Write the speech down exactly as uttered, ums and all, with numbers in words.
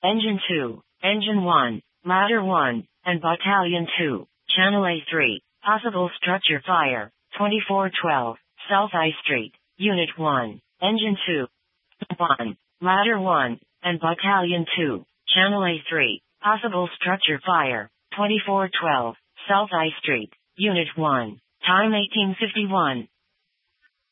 Engine two, Engine one, Ladder one, and Battalion two, Channel A three, possible structure fire, twenty-four twelve, South I Street, Unit one, Engine two, one, Ladder one, and Battalion two, Channel A three, possible structure fire, twenty-four twelve, South I Street, Unit one, time eighteen fifty-one.